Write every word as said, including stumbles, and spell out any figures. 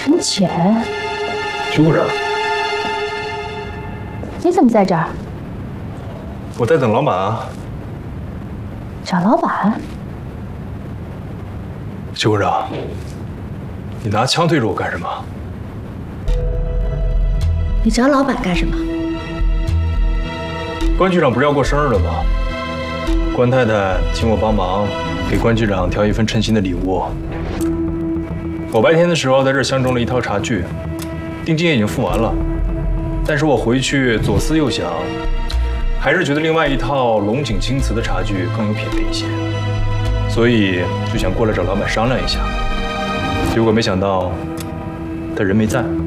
陈浅， 徐股长， 你怎么在这儿？ 我在等老板啊。 找老板？ 徐股长，你拿枪对着我干什么？ 你找老板干什么？ 关局长不是要过生日了吗？关太太请我帮忙给关局长挑一份称心的礼物。我白天的时候在这儿相中了一套茶具，定金已经付完了，但是我回去左思右想，还是觉得另外一套龙井青瓷的茶具更有品位一些，所以就想过来找老板商量一下。结果没想到他人没在。